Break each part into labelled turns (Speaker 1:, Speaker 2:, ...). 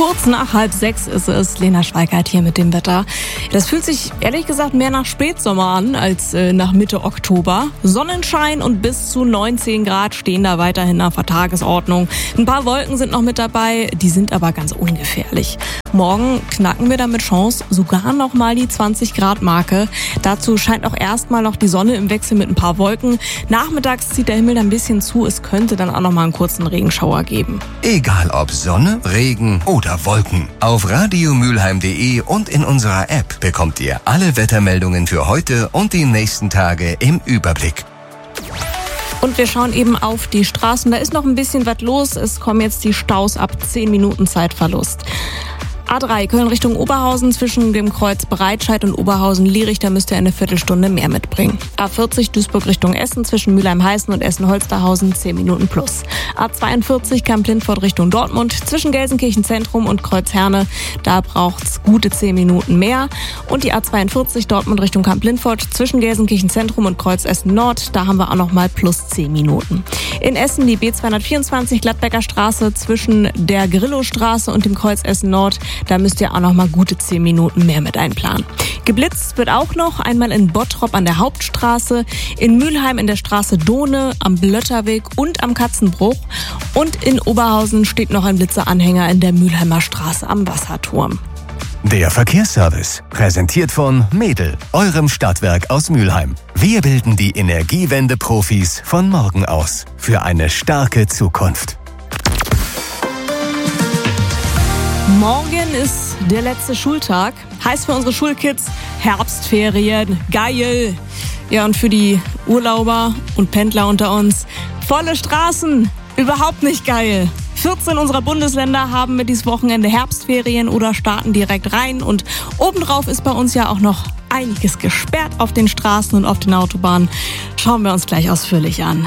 Speaker 1: Kurz nach 5:30 ist es. Lena Schweikart hier mit dem Wetter. Das fühlt sich ehrlich gesagt mehr nach Spätsommer an als nach Mitte Oktober. Sonnenschein und bis zu 19 Grad stehen da weiterhin auf der Tagesordnung. Ein paar Wolken sind noch mit dabei, die sind aber ganz ungefährlich. Morgen knacken wir dann mit Chance sogar noch mal die 20-Grad-Marke. Dazu scheint auch erstmal noch die Sonne im Wechsel mit ein paar Wolken. Nachmittags zieht der Himmel dann ein bisschen zu. Es könnte dann auch noch mal einen kurzen Regenschauer geben.
Speaker 2: Egal ob Sonne, Regen oder Wolken. Auf radiomülheim.de und in unserer App bekommt ihr alle Wettermeldungen für heute und die nächsten Tage im Überblick.
Speaker 1: Und wir schauen eben auf die Straßen. Da ist noch ein bisschen was los. Es kommen jetzt die Staus ab 10 Minuten Zeitverlust. A3 Köln Richtung Oberhausen zwischen dem Kreuz Breitscheid und Oberhausen-Lierich, da müsst ihr eine Viertelstunde mehr mitbringen. A40 Duisburg Richtung Essen zwischen Mülheim-Heißen und Essen-Holsterhausen 10 Minuten plus. A42 Kamp-Lindfort Richtung Dortmund zwischen Gelsenkirchen Zentrum und Kreuz Herne, da braucht's gute 10 Minuten mehr. Und die A42 Dortmund Richtung Kamp-Lindfort zwischen Gelsenkirchen Zentrum und Kreuz Essen Nord, da haben wir auch nochmal plus 10 Minuten. In Essen die B224 Gladbecker Straße zwischen der Grillostraße und dem Kreuz Essen Nord, da müsst ihr auch noch mal gute 10 Minuten mehr mit einplanen. Geblitzt wird auch noch, einmal in Bottrop an der Hauptstraße, in Mülheim in der Straße Dohne, am Blötterweg und am Katzenbruch. Und in Oberhausen steht noch ein Blitzeranhänger in der Mülheimer Straße am Wasserturm.
Speaker 2: Der Verkehrsservice, präsentiert von Medel, eurem Stadtwerk aus Mülheim. Wir bilden die Energiewende-Profis von morgen aus für eine starke Zukunft.
Speaker 1: Morgen ist der letzte Schultag. Heißt für unsere Schulkids Herbstferien. Geil. Ja, und für die Urlauber und Pendler unter uns volle Straßen. Überhaupt nicht geil. 14 unserer Bundesländer haben mit diesem Wochenende Herbstferien oder starten direkt rein. Und obendrauf ist bei uns ja auch noch einiges gesperrt auf den Straßen und auf den Autobahnen. Schauen wir uns gleich ausführlich an.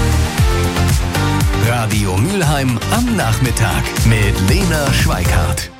Speaker 2: Radio Mülheim am Nachmittag mit Lena Schweikart.